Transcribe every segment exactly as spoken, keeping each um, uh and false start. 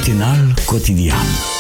Matinal cotidian.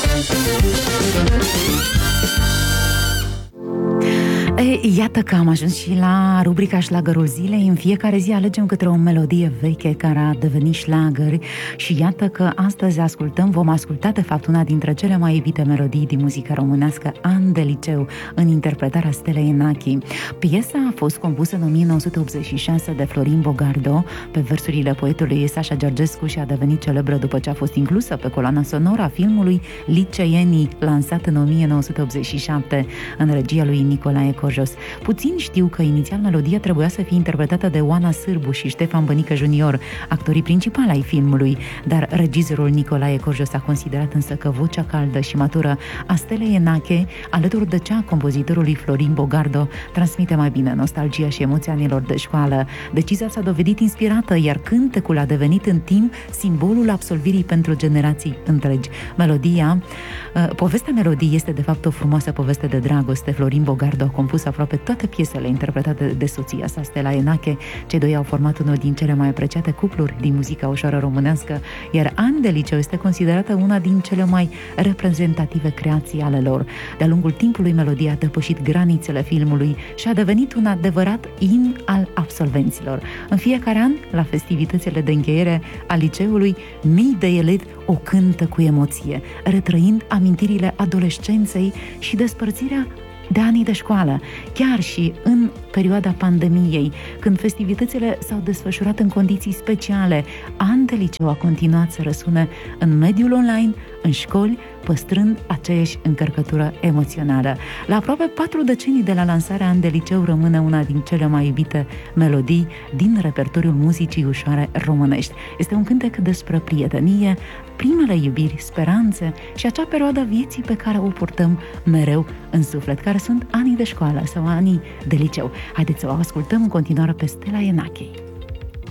E, iată că am ajuns și la rubrica Șlagărul Zilei. În fiecare zi alegem câte o melodie veche care a devenit șlagări și iată că astăzi ascultăm, vom asculta de fapt una dintre cele mai iubite melodii din muzica românească, An de liceu, în interpretarea Stelei Enachi. Piesa a fost compusă în o mie nouă sute optzeci și șase de Florin Bogardo pe versurile poetului Sașa Georgescu și a devenit celebră după ce a fost inclusă pe coloana sonoră a filmului Liceenii, lansat în o mie nouă sute optzeci și șapte în regia lui Nicolae Cojos. Puțin știu că inițial melodia trebuia să fie interpretată de Oana Sârbu și Ștefan Bănică junior, actorii principali ai filmului, dar regizorul Nicolae Cojos a considerat însă că vocea caldă și matură a Stelei Enache, alături de cea a compozitorului Florin Bogardo, transmite mai bine nostalgia și emoția anilor de școală. Decizia s-a dovedit inspirată, iar cântecul a devenit în timp simbolul absolvirii pentru generații întregi. Melodia, povestea melodiei este de fapt o frumoasă poveste de dragoste. Florin Bogardo a compus aproape toate piesele interpretate de soția sa, Stella Enache. Cei doi au format unul din cele mai apreciate cupluri din muzica ușoară românească, iar An de liceu este considerată una din cele mai reprezentative creații ale lor. De-a lungul timpului, melodia a depășit granițele filmului și a devenit un adevărat in al absolvenților. În fiecare an, la festivitățile de încheiere a liceului, mii de elevi o cântă cu emoție, retrăind amintirile adolescenței și despărțirea de anii de școală. Chiar și în perioada pandemiei, când festivitățile s-au desfășurat în condiții speciale, An de liceu a continuat să răsune în mediul online, în școli, păstrând aceeași încărcătură emoțională. La aproape patru decenii de la lansarea An de liceu rămâne una din cele mai iubite melodii din repertoriul muzicii ușoare românești. Este un cântec despre prietenie, primele iubiri, speranțe și acea perioadă vieții pe care o purtăm mereu în suflet, care sunt anii de școală sau anii de liceu. Haideți să o ascultăm în continuare pe Stella Enache.